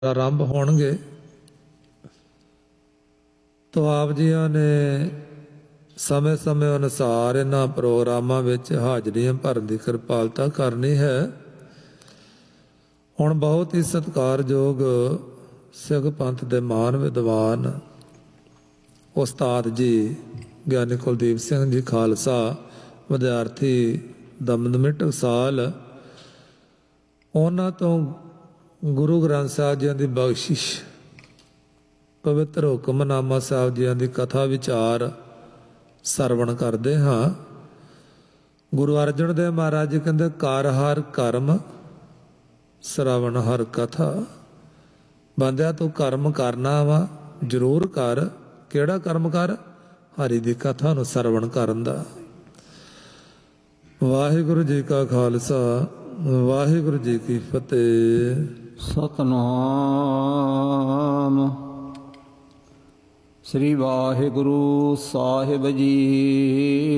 ਆਰੰਭ ਹੋਣਗੇ। ਤੋ ਆਪ ਜੀਆਂ ਨੇ ਸਮੇਂ ਸਮੇਂ ਅਨੁਸਾਰ ਇਹਨਾਂ ਪ੍ਰੋਗਰਾਮਾਂ ਵਿੱਚ ਹਾਜ਼ਰੀਆਂ ਭਰਨ ਦੀ ਕਿਰਪਾਲਤਾ ਕਰਨੀ ਹੈ। ਹੁਣ ਬਹੁਤ ਹੀ ਸਤਿਕਾਰਯੋਗ ਸਿੱਖ ਪੰਥ ਦੇ ਮਹਾਨ ਵਿਦਵਾਨ ਉਸਤਾਦ ਜੀ ਗਿਆਨੀ ਕੁਲਦੀਪ ਸਿੰਘ ਜੀ ਖਾਲਸਾ ਵਿਦਿਆਰਥੀ ਦਮਦਮੀ ਟਕਸਾਲ, ਉਹਨਾਂ ਤੋਂ ਗੁਰੂ ਗ੍ਰੰਥ ਸਾਹਿਬ ਜੀ ਦੀ ਬਖਸ਼ਿਸ਼ ਪਵਿੱਤਰ ਹੁਕਮਨਾਮਾ ਸਾਹਿਬ ਜੀ ਦੀ ਕਥਾ ਵਿਚਾਰ ਸਰਵਣ ਕਰਦੇ ਹਾਂ। ਗੁਰੂ ਅਰਜਨ ਦੇਵ ਮਹਾਰਾਜ ਜੀ ਕਹਿੰਦੇ, ਕਰ ਹਰ ਕਰਮ ਸਰਵਣ ਹਰ ਕਥਾ। ਬੰਦਿਆ ਤੂੰ ਕਰਮ ਕਰਨਾ ਵਾ, ਜ਼ਰੂਰ ਕਰ। ਕਿਹੜਾ ਕਰਮ ਕਰ? ਹਰੀ ਦੀ ਕਥਾ ਨੂੰ ਸਰਵਣ ਕਰਨ ਦਾ। ਵਾਹਿਗੁਰੂ ਜੀ ਕਾ ਖਾਲਸਾ, ਵਾਹਿਗੁਰੂ ਜੀ ਕੀ ਫਤਿਹ। ਸਤਨਾਮ ਸ੍ਰੀ ਵਾਹਿਗੁਰੂ ਸਾਹਿਬ ਜੀ।